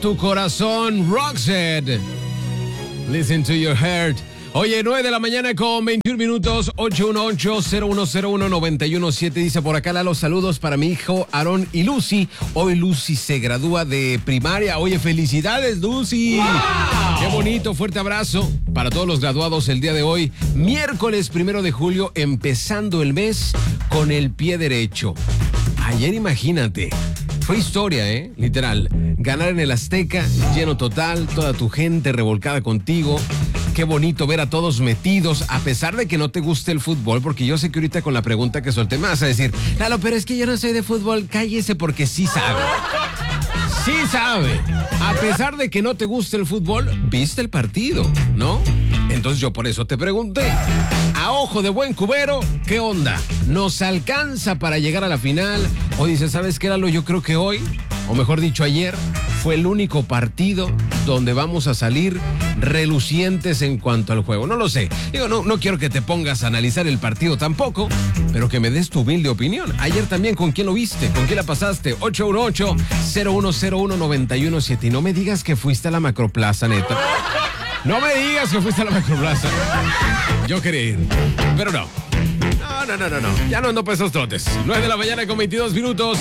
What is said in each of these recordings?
tu corazón, Roxette. Listen to your heart. Oye, 9 de la mañana con 21 minutos, 818-0101-917. Dice por acá, Lalo, saludos para mi hijo Aarón y Lucy. Hoy Lucy se gradúa de primaria. Oye, felicidades, Lucy. ¡Wow! Qué bonito, fuerte abrazo para todos los graduados el día de hoy. Miércoles 1 de julio, empezando el mes con el pie derecho. Ayer, imagínate, fue historia, literal. Ganar en el Azteca, lleno total, toda tu gente revolcada contigo. Qué bonito ver a todos metidos, a pesar de que no te guste el fútbol, porque yo sé que ahorita con la pregunta que solté me vas a decir, Lalo, pero es que yo no soy de fútbol. Cállese, porque sí sabe. Sí sabe. A pesar de que no te guste el fútbol, viste el partido, ¿no? Entonces yo por eso te pregunté, a ojo de buen cubero, ¿qué onda? ¿Nos alcanza para llegar a la final? O dice, ¿sabes qué, Lalo? Yo creo que hoy, o mejor dicho ayer, fue el único partido donde vamos a salir relucientes en cuanto al juego. No lo sé. Digo, no quiero que te pongas a analizar el partido tampoco, pero que me des tu humilde opinión. Ayer también, ¿con quién lo viste? ¿Con quién la pasaste? 818-0101-917. Y no me digas que fuiste a la Macroplaza, neta. No me digas que fuiste a la Macroplaza. Yo quería ir, pero no. No. Ya no ando por esos trotes. 9 de la mañana con 22 minutos.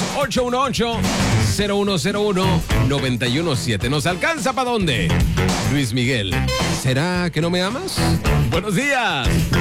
818-0101-917. ¿Nos alcanza para dónde? Luis Miguel. ¿Será que no me amas? Buenos días.